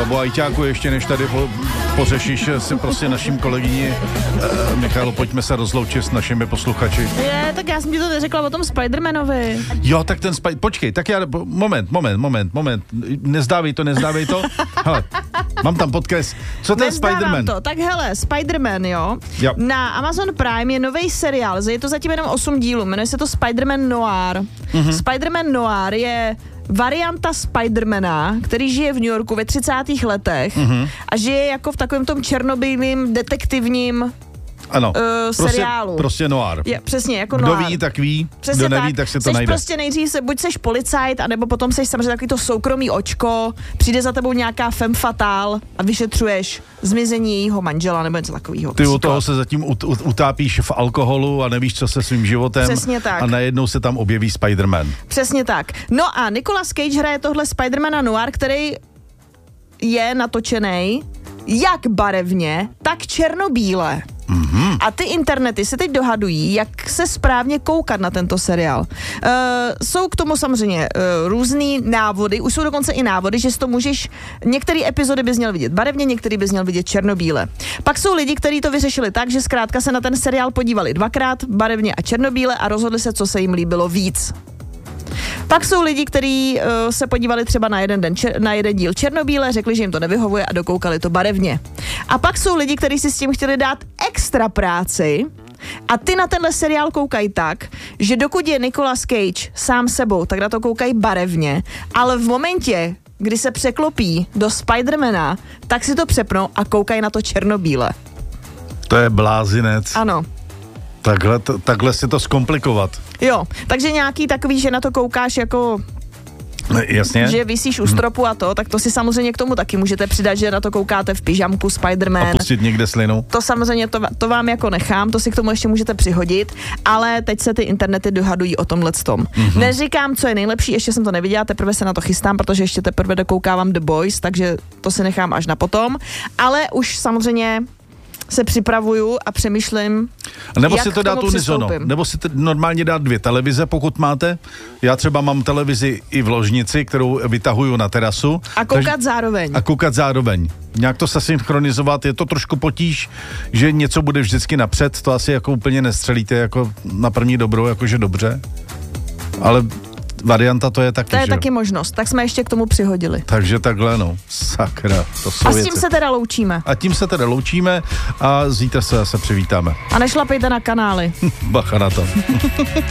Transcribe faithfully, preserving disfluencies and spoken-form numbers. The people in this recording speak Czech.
Gabo Ajťáku, ještě než tady po, pořešíš si prostě naším kolegyni. Uh, Michalo, pojďme se rozloučit s našimi posluchači. Je, tak já jsem ti to neřekla o tom Spidermanovi. Jo, tak ten Spider... Počkej, tak já... Moment, moment, moment, moment. Nezdávej to, nezdávej to. Hele, mám tam podkres. Co ten Nezdávám Spiderman? to. Tak hele, Spiderman, jo. jo. Na Amazon Prime je nový seriál, je to zatím jenom osm dílů, jmenuje se to Spiderman Noir. Mm-hmm. Spiderman Noir je varianta Spidermana, který žije v New Yorku ve třicátých letech mm-hmm. a žije jako v takovém tom černobílým detektivním ano, uh, prostě, seriálu. Prostě noir. Je, přesně, jako Kdo noir. ví, tak ví. Přesně Kdo neví, tak. tak si to seš najde. prostě nejdřív, se, buď seš policajt, anebo potom seš samozřejmě takový to soukromý očko, přijde za tebou nějaká femme fatale a vyšetřuješ zmizení jejího manžela nebo něco takového. Ty u toho se zatím ut, ut, utápíš v alkoholu a nevíš, co se svým životem. Přesně tak. A najednou se tam objeví Spiderman. Přesně tak. No a Nicolas Cage hraje tohle Spidermana Noir, který je natočený jak barevně, tak černobíle. Mm-hmm. A ty internety se teď dohadují, jak se správně koukat na tento seriál. Uh, jsou k tomu samozřejmě uh, různý návody, už jsou dokonce i návody, že si to můžeš, některé epizody bys měl vidět barevně, některé bys měl vidět černobíle. Pak jsou lidi, kteří to vyřešili tak, že zkrátka se na ten seriál podívali dvakrát, barevně a černobíle a rozhodli se, co se jim líbilo víc. Pak jsou lidi, kteří uh, se podívali třeba na jeden, den čer, na jeden díl černobíle, řekli, že jim to nevyhovuje a dokoukali to barevně. A pak jsou lidi, kteří si s tím chtěli dát extra práci a ty na tenhle seriál koukají tak, že dokud je Nicolas Cage sám sebou, tak na to koukají barevně, ale v momentě, kdy se překlopí do Spidermana, tak si to přepnou a koukají na to černobíle. To je blázinec. Ano. Takhle, t- takhle si to zkomplikovat. Jo, takže nějaký takový, že na to koukáš jako... Jasně. Že visíš u stropu a to, tak to si samozřejmě k tomu taky můžete přidat, že na to koukáte v pyžamku Spiderman. A pustit někde slinu. To samozřejmě, to, to vám jako nechám, to si k tomu ještě můžete přihodit, ale teď se ty internety dohadují o tomhletom. Mm-hmm. Neříkám, co je nejlepší, ještě jsem to neviděla, teprve se na to chystám, protože ještě teprve dokoukávám The Boys, takže to si nechám až na potom, ale už samozřejmě se připravuju a přemýšlím, nebo jak si to k dát tomu unizono, přistoupím. nebo si t- normálně dát dvě televize, pokud máte. Já třeba mám televizi i v ložnici, kterou vytahuju na terasu. A koukat takže, zároveň. A koukat zároveň. Nějak to se synchronizovat, je to trošku potíž, že něco bude vždycky napřed, to asi jako úplně nestřelíte jako na první dobrou, jakože dobře. Ale varianta to je taky, To je že? taky možnost, tak jsme ještě k tomu přihodili. Takže takhle, no. Sakra, to jsou A s tím věci. se teda loučíme. A tím se teda loučíme a zítra se zase přivítáme. A nešlapejte na kanály. Bacha na to.